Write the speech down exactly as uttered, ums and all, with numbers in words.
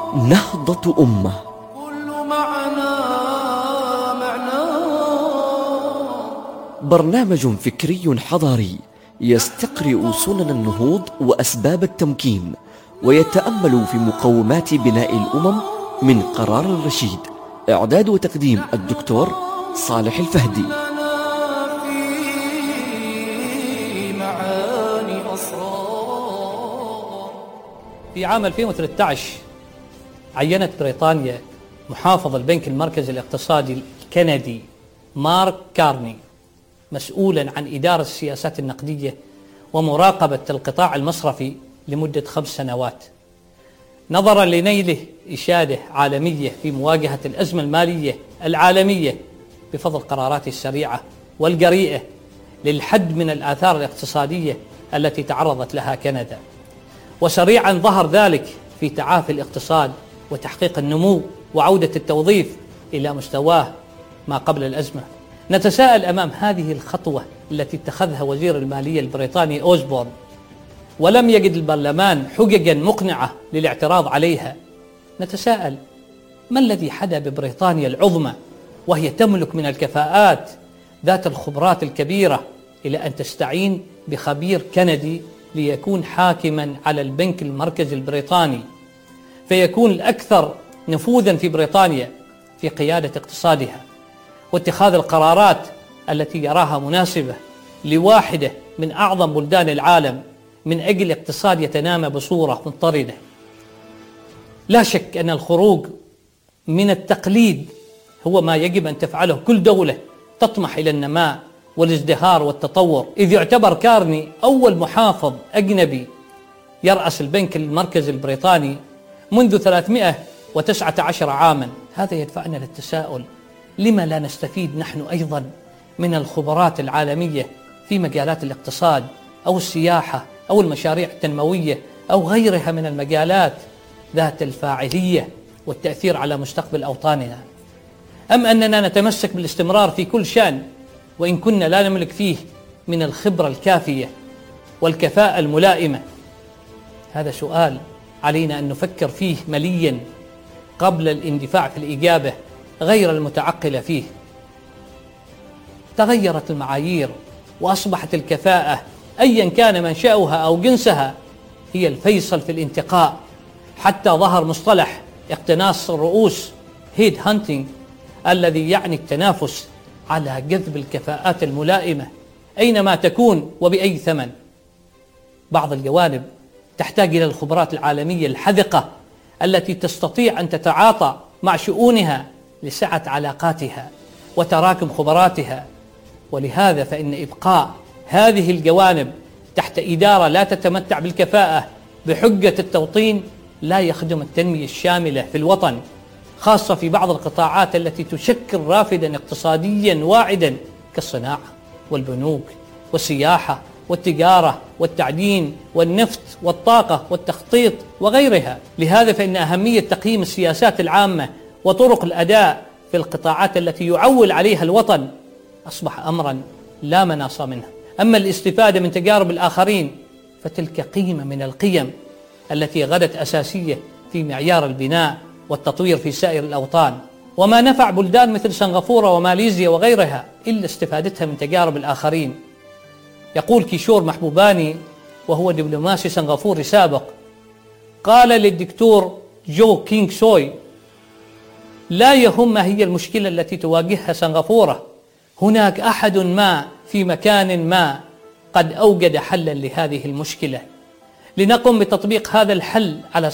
نهضة أمة. كل معنى معنى برنامج فكري حضاري يستقرئ سنن النهوض وأسباب التمكين، ويتأمل في مقومات بناء الأمم من قرار رشيد. إعداد وتقديم الدكتور صالح الفهدي. في عام ألفين وثلاثة عشر عينت بريطانيا محافظ البنك المركزي الاقتصادي الكندي مارك كارني مسؤولا عن إدارة السياسات النقدية ومراقبة القطاع المصرفي لمدة خمس سنوات، نظرا لنيله إشادة عالمية في مواجهة الأزمة المالية العالمية بفضل قراراته السريعة والجريئة للحد من الآثار الاقتصادية التي تعرضت لها كندا. وسريعا ظهر ذلك في تعافي الاقتصاد وتحقيق النمو وعودة التوظيف إلى مستواه ما قبل الأزمة. نتساءل أمام هذه الخطوة التي اتخذها وزير المالية البريطاني أوزبورن ولم يجد البرلمان حججا مقنعة للاعتراض عليها، نتساءل ما الذي حدا ببريطانيا العظمى وهي تملك من الكفاءات ذات الخبرات الكبيرة إلى أن تستعين بخبير كندي ليكون حاكما على البنك المركزي البريطاني، فيكون الأكثر نفوذا في بريطانيا في قيادة اقتصادها واتخاذ القرارات التي يراها مناسبة لواحدة من أعظم بلدان العالم من أجل اقتصاد يتنامى بصورة منطردة. لا شك أن الخروج من التقليد هو ما يجب أن تفعله كل دولة تطمح إلى النماء والازدهار والتطور، إذ يعتبر كارني أول محافظ أجنبي يرأس البنك المركزي البريطاني منذ ثلاثمئة وتسعة عشر عاما. هذا يدفعنا للتساؤل، لما لا نستفيد نحن أيضا من الخبرات العالمية في مجالات الاقتصاد أو السياحة أو المشاريع التنموية أو غيرها من المجالات ذات الفاعلية والتأثير على مستقبل أوطاننا؟ أم أننا نتمسك بالاستمرار في كل شأن وإن كنا لا نملك فيه من الخبرة الكافية والكفاءة الملائمة؟ هذا سؤال علينا أن نفكر فيه مليا قبل الاندفاع في الإجابة غير المتعقلة فيه. تغيرت المعايير وأصبحت الكفاءة أيا كان منشأها أو جنسها هي الفيصل في الانتقاء، حتى ظهر مصطلح اقتناص الرؤوس هيد هانتينج الذي يعني التنافس على جذب الكفاءات الملائمة أينما تكون وبأي ثمن. بعض الجوانب تحتاج إلى الخبرات العالمية الحذقة التي تستطيع أن تتعاطى مع شؤونها لسعة علاقاتها وتراكم خبراتها، ولهذا فإن إبقاء هذه الجوانب تحت إدارة لا تتمتع بالكفاءة بحجة التوطين لا يخدم التنمية الشاملة في الوطن، خاصة في بعض القطاعات التي تشكل رافدا اقتصاديا واعدا كالصناعة والبنوك والسياحة والتجارة والتعدين والنفط والطاقة والتخطيط وغيرها. لهذا فإن أهمية تقييم السياسات العامة وطرق الأداء في القطاعات التي يعول عليها الوطن أصبح أمرا لا مناص منه. أما الاستفادة من تجارب الآخرين فتلك قيمة من القيم التي غدت أساسية في معيار البناء والتطوير في سائر الأوطان، وما نفع بلدان مثل سنغافورة وماليزيا وغيرها إلا استفادتها من تجارب الآخرين. يقول كيشور محبوباني وهو دبلوماسي سنغافوري سابق، قال للدكتور جو كينغ سوي: لا يهم ما هي المشكلة التي تواجهها سنغافورة، هناك أحد ما في مكان ما قد أوجد حلا لهذه المشكلة، لنقم بتطبيق هذا الحل على